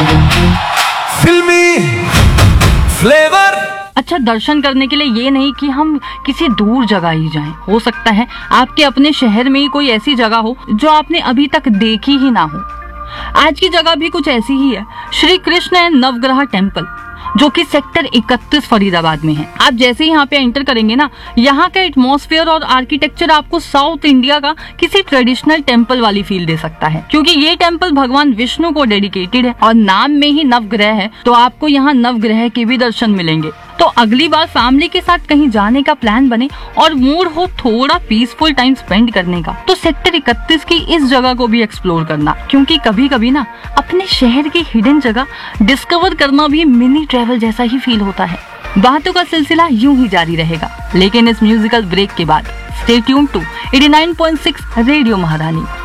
फिल्मी फ्लेवर। अच्छा, दर्शन करने के लिए ये नहीं कि हम किसी दूर जगह ही जाएं। हो सकता है आपके अपने शहर में ही कोई ऐसी जगह हो जो आपने अभी तक देखी ही ना हो। आज की जगह भी कुछ ऐसी ही है, श्री कृष्ण एंड नवग्रह टेम्पल, जो कि सेक्टर 31 फरीदाबाद में है। आप जैसे ही यहाँ पे एंटर करेंगे ना, यहाँ का एटमॉस्फेयर और आर्किटेक्चर आपको साउथ इंडिया का किसी ट्रेडिशनल टेम्पल वाली फील दे सकता है, क्योंकि ये टेम्पल भगवान विष्णु को डेडिकेटेड है और नाम में ही नवग्रह है, तो आपको यहाँ नवग्रह के भी दर्शन मिलेंगे। तो अगली बार फैमिली के साथ कहीं जाने का प्लान बने और मूड हो थोड़ा पीसफुल टाइम स्पेंड करने का, तो सेक्टर 31 की इस जगह को भी एक्सप्लोर करना, क्योंकि कभी कभी ना अपने शहर की हिडन जगह डिस्कवर करना भी मिनी ट्रैवल जैसा ही फील होता है। बातों का सिलसिला यूं ही जारी रहेगा, लेकिन इस म्यूजिकल ब्रेक के बाद स्टे ट्यून्ड टू 89.6 रेडियो महारानी।